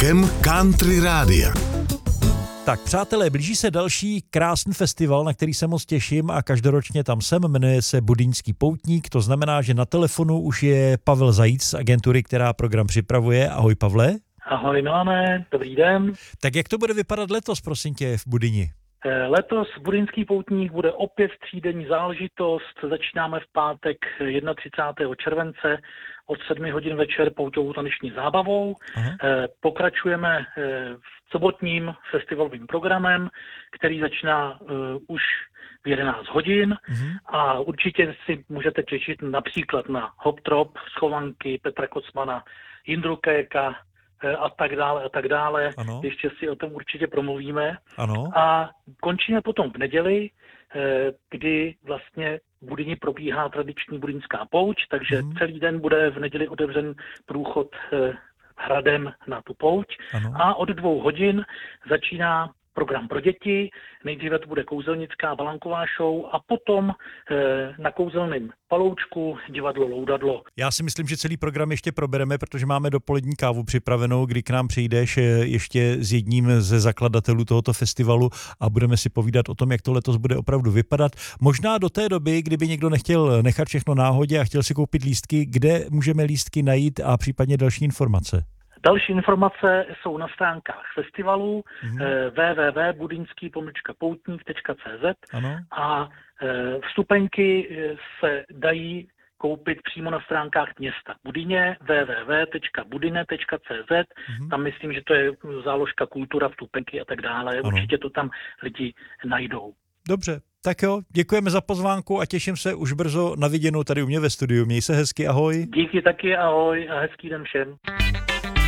rokem Country Rádia. Tak přátelé, blíží se další krásný festival, na který se moc těším a každoročně tam jsem, jmenuje se Budyňský poutník, to znamená, že na telefonu už je Pavel Zajíc z agentury, která program připravuje. Ahoj Pavle. Ahoj Milane, dobrý den. Tak jak to bude vypadat letos, prosím tě, v Budyni? Letos Budyňský poutník bude opět třídenní záležitost. Začínáme v pátek 31. července od 7 hodin večer pouťovou taneční zábavou. Pokračujeme v sobotním festivalovým programem, který začíná už v 11 hodin a určitě si můžete těšit například na Hop Trop, Schovanky, Petra Kocmana, Jindru Kéka a tak dále. Ano. Ještě si o tom určitě promluvíme. Ano. A končíme potom v neděli, kdy vlastně v Budyni probíhá tradiční budyňská pouť, takže celý den bude v neděli otevřen průchod hradem na tu pouť. Ano. A od 2 hodin začíná program pro děti, nejdříve to bude kouzelnická balanková show a potom na kouzelném paloučku divadlo Loudadlo. Já si myslím, že celý program ještě probereme, protože máme dopolední kávu připravenou, kdy k nám přijdeš ještě s jedním ze zakladatelů tohoto festivalu a budeme si povídat o tom, jak to letos bude opravdu vypadat. Možná do té doby, kdyby někdo nechtěl nechat všechno náhodě a chtěl si koupit lístky, kde můžeme lístky najít a případně další informace? Další informace jsou na stránkách festivalu www.budyňský-poutník.cz a vstupenky se dají koupit přímo na stránkách města Budyně www.budyne.cz. Tam myslím, že to je záložka kultura, vstupenky a tak dále. Určitě to tam lidi najdou. Dobře, tak jo, děkujeme za pozvánku a těším se už brzo na viděnou tady u mě ve studiu. Měj se hezky, ahoj. Díky taky, ahoj a hezký den všem.